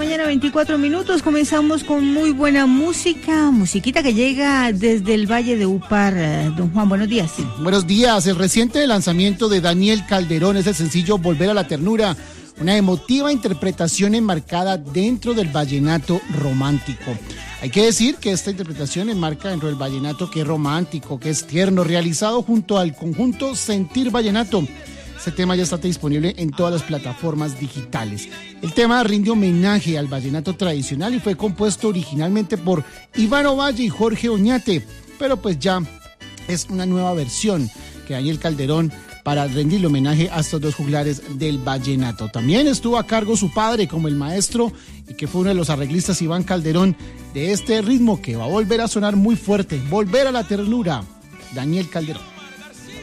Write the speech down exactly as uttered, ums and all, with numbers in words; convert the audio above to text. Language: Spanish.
mañana, veinticuatro minutos. Comenzamos con muy buena música, musiquita que llega desde el Valle de Upar. Don Juan, buenos días. Buenos días. El reciente lanzamiento de Daniel Calderón es el sencillo Volver a la Ternura, una emotiva interpretación enmarcada dentro del vallenato romántico. Hay que decir que esta interpretación enmarca dentro del vallenato que es romántico, que es tierno, realizado junto al conjunto Sentir Vallenato. Este tema ya está disponible en todas las plataformas digitales. El tema rinde homenaje al vallenato tradicional y fue compuesto originalmente por Iván Ovalle y Jorge Oñate, pero pues ya es una nueva versión que Daniel Calderón para rendirle homenaje a estos dos juglares del vallenato. También estuvo a cargo su padre como el maestro y que fue uno de los arreglistas, Iván Calderón, de este ritmo que va a volver a sonar muy fuerte. Volver a la Ternura, Daniel Calderón.